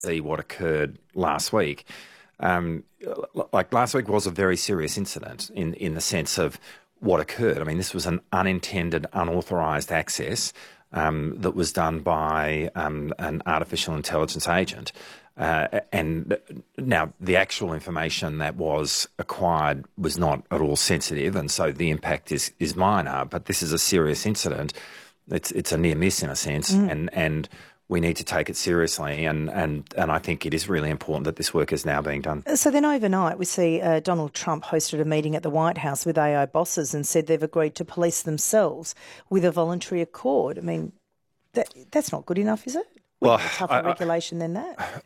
see what occurred last week. Like last week was a very serious incident in the sense of what occurred. I mean, this was an unintended, unauthorised access that was done by an artificial intelligence agent. And now the actual information that was acquired was not at all sensitive, and so the impact is minor. But this is a serious incident. It's a near miss in a sense, and we need to take it seriously. And I think it is really important that this work is now being done. So then overnight we see Donald Trump hosted a meeting at the White House with AI bosses and said they've agreed to police themselves with a voluntary accord. I mean, that's not good enough, is it? Well, tougher regulation than that.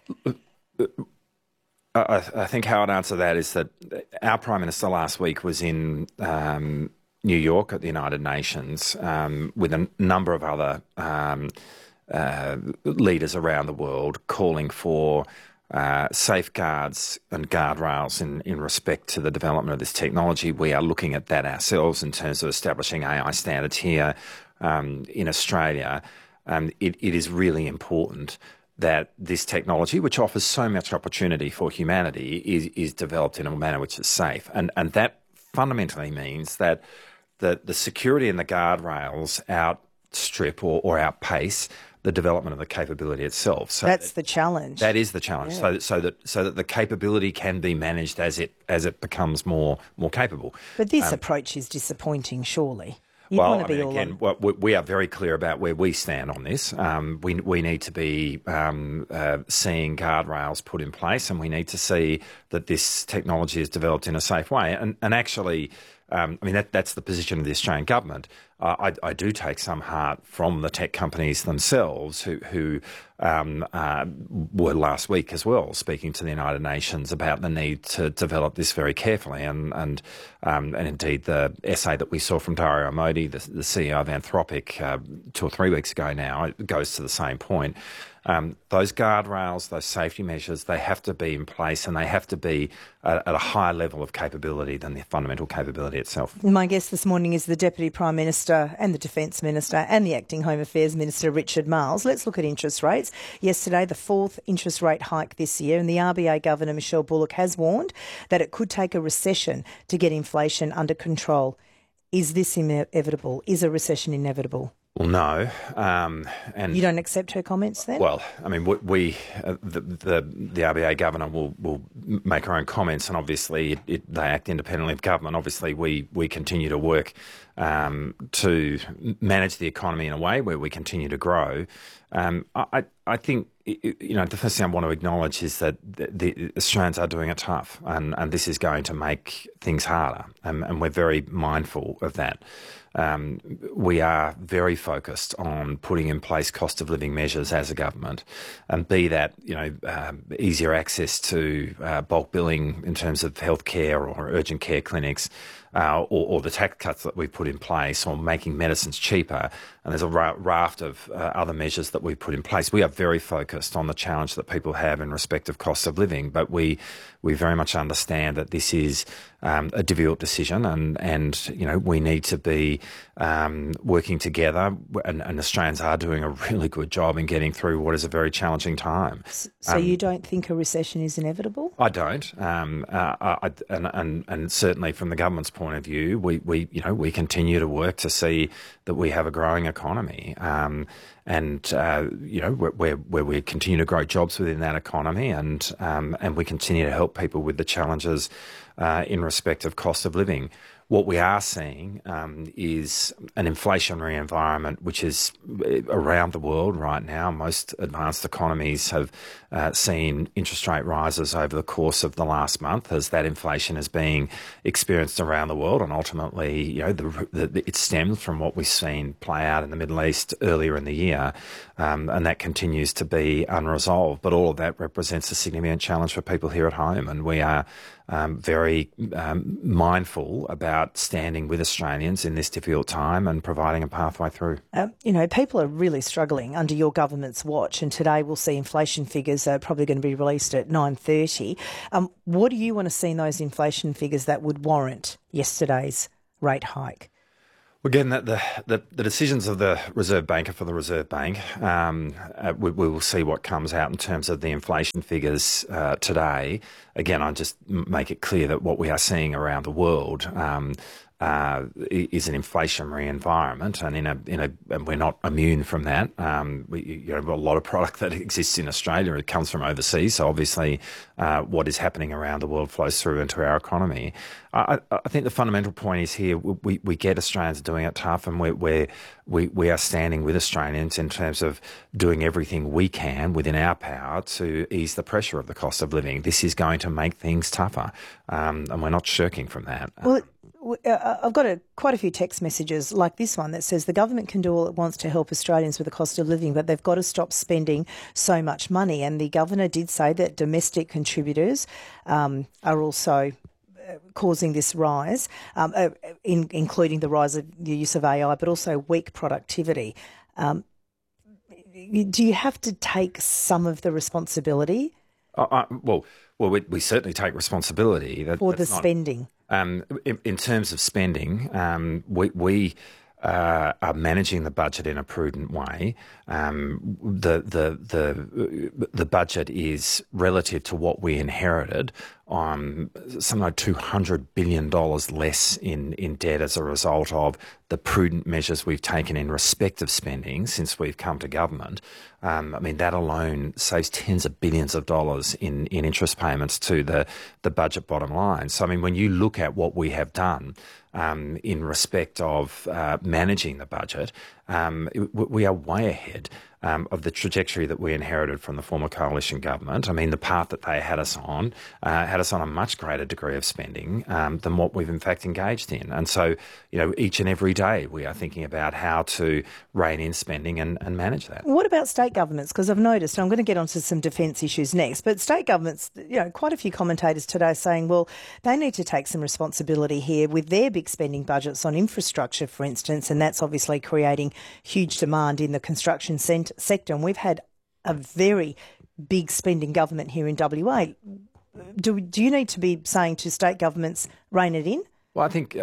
I think how I'd answer that is that our Prime Minister last week was in New York at the United Nations with a number of other leaders around the world calling for safeguards and guardrails in respect to the development of this technology. We are looking at that ourselves in terms of establishing AI standards here in Australia. It is really important that this technology, which offers so much opportunity for humanity, is developed in a manner which is safe. And that fundamentally means that the security and the guardrails outstrip or outpace the development of the capability itself. So that's the challenge. That is the challenge. Yeah. So that the capability can be managed as it becomes more capable. But this approach is disappointing, surely. We are very clear about where we stand on this. We need to be seeing guardrails put in place, and we need to see that this technology is developed in a safe way. And actually, that's the position of the Australian government. I do take some heart from the tech companies themselves who were last week as well speaking to the United Nations about the need to develop this very carefully. And indeed the essay that we saw from Dario Amodi, the CEO of Anthropic, 2 or 3 weeks ago now, it goes to the same point. Those guardrails, those safety measures, they have to be in place, and they have to be at a higher level of capability than the fundamental capability itself. My guest this morning is the Deputy Prime Minister and the Defence Minister and the Acting Home Affairs Minister, Richard Marles. Let's look at interest rates. Yesterday, the 4th interest rate hike this year, and the RBA Governor, Michelle Bullock, has warned that it could take a recession to get inflation under control. Is this inevitable? Is a recession inevitable? Well, no. And you don't accept her comments then? Well, I mean, the RBA governor will make her own comments, and obviously they act independently of government. Obviously, we continue to work to manage the economy in a way where we continue to grow. I think, the first thing I want to acknowledge is that the Australians are doing it tough, and this is going to make things harder, and we're very mindful of that. We are very focused on putting in place cost of living measures as a government, and be that easier access to bulk billing in terms of healthcare or urgent care clinics, or the tax cuts that we've put in place, or making medicines cheaper. And there's a raft of other measures that we've put in place. We are very focused on the challenge that people have in respect of cost of living, but we very much understand that this is a difficult decision, and we need to be working together, and Australians are doing a really good job in getting through what is a very challenging time. So you don't think a recession is inevitable? I don't, and certainly from the government's point of view, we continue to work to see that we have a growing economy, where we continue to grow jobs within that economy, and we continue to help people with the challenges in respect of cost of living. What we are seeing is an inflationary environment which is around the world right now. Most advanced economies have seen interest rate rises over the course of the last month as that inflation is being experienced around the world, and ultimately, it stems from what we've seen play out in the Middle East earlier in the year, and that continues to be unresolved. But all of that represents a significant challenge for people here at home, and we are very mindful about standing with Australians in this difficult time and providing a pathway through. People are really struggling under your government's watch, and today we'll see inflation figures probably going to be released at 9:30. What do you want to see in those inflation figures that would warrant yesterday's rate hike? Again, the decisions of the Reserve Bank are for the Reserve Bank. We will see what comes out in terms of the inflation figures today. Again, I just make it clear that what we are seeing around the world is an inflationary environment, and and we're not immune from that. A lot of product that exists in Australia, it comes from overseas. So obviously, what is happening around the world flows through into our economy. I think the fundamental point is here: we get Australians doing it tough, and we are standing with Australians in terms of doing everything we can within our power to ease the pressure of the cost of living. This is going to make things tougher, and we're not shirking from that. Well, I've got quite a few text messages like this one that says the government can do all it wants to help Australians with the cost of living, but they've got to stop spending so much money. And the governor did say that domestic contributors are also causing this rise, including the rise of the use of AI, but also weak productivity. Do you have to take some of the responsibility? We certainly take responsibility For the spending. In terms of spending, we are managing the budget in a prudent way. The budget is relative to what we inherited, something like $200 billion less in debt as a result of the prudent measures we've taken in respect of spending since we've come to government. That alone saves tens of billions of dollars in interest payments to the budget bottom line. So, when you look at what we have done in respect of managing the budget, we are way ahead of the trajectory that we inherited from the former coalition government. The path that they had us on a much greater degree of spending than what we've in fact engaged in. And so, each and every day we are thinking about how to rein in spending and manage that. What about state governments? Because I've noticed, and I'm going to get onto some defence issues next, but state governments, quite a few commentators today saying, well, they need to take some responsibility here with their big spending budgets on infrastructure, for instance, and that's obviously creating huge demand in the construction sector. And we've had a very big spending government here in WA. Do you need to be saying to state governments, rein it in? Well, I think,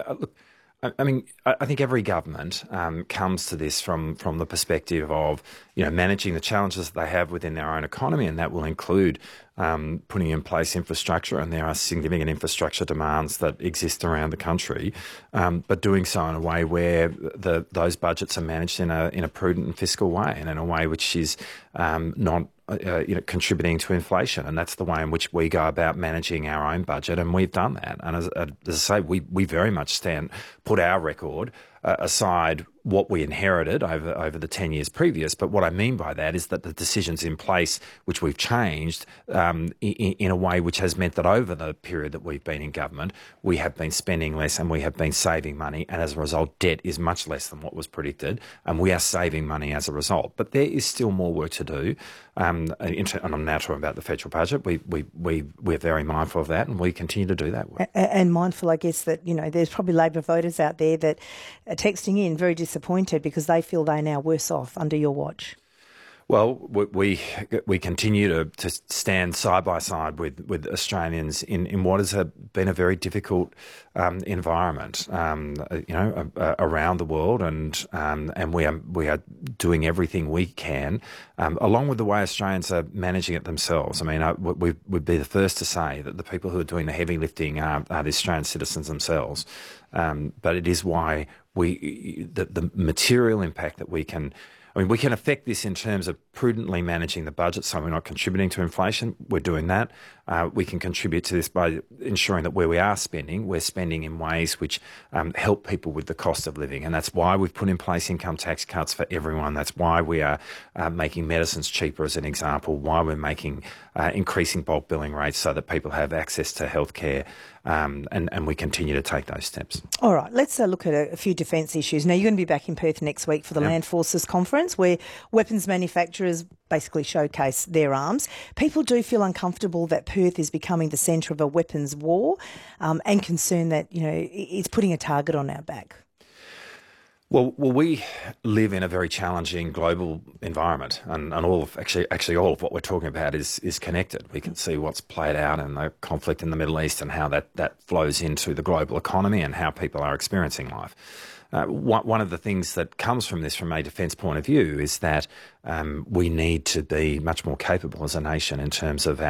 I think every government comes to this from the perspective of, managing the challenges that they have within their own economy, and that will include putting in place infrastructure, and there are significant infrastructure demands that exist around the country, but doing so in a way where those budgets are managed in a prudent and fiscal way, and in a way which is not contributing to inflation. And that's the way in which we go about managing our own budget, and we've done that. And as I say, we very much put our record aside what we inherited over the 10 years previous. But what I mean by that is that the decisions in place, which we've changed in a way which has meant that over the period that we've been in government, we have been spending less and we have been saving money. And as a result, debt is much less than what was predicted. And we are saving money as a result. But there is still more work to do. And I'm now talking about the federal budget. We're very mindful of that, and we continue to do that work. And mindful, I guess, that, there's probably Labor voters out there that are texting in very disappointed because they feel they're now worse off under your watch. Well, we continue to stand side by side with Australians in what has been a very difficult environment, around the world, and we are doing everything we can, along with the way Australians are managing it themselves. We would be the first to say that the people who are doing the heavy lifting are the Australian citizens themselves, but it is why the material impact that we can affect this in terms of prudently managing the budget so we're not contributing to inflation. We're doing that. We can contribute to this by ensuring that where we are spending, we're spending in ways which help people with the cost of living. And that's why we've put in place income tax cuts for everyone. That's why we are making medicines cheaper, as an example, why we're making increasing bulk billing rates so that people have access to healthcare. And we continue to take those steps. All right, let's look at a few defence issues. Now, you're going to be back in Perth next week for the Land Forces Conference, where weapons manufacturers basically showcase their arms. People do feel uncomfortable that Perth is becoming the centre of a weapons war, and concerned that, it's putting a target on our back. Well, we live in a very challenging global environment, and all of actually all of what we're talking about is connected. We can see what's played out in the conflict in the Middle East and how that flows into the global economy and how people are experiencing life. One of the things that comes from this, from a defence point of view, is that we need to be much more capable as a nation in terms of